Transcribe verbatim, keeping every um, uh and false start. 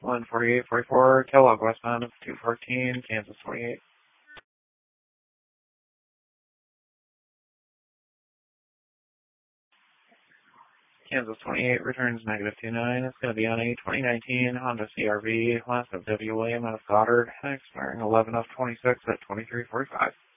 one forty-eight forty-four, Kellogg westbound of two fourteen, Kansas twenty-eight. Kansas twenty-eight returns negative two nine. It's going to be on a twenty nineteen Honda C R V, last of W. William out of Goddard, expiring eleven of twenty-six at twenty-three forty-five.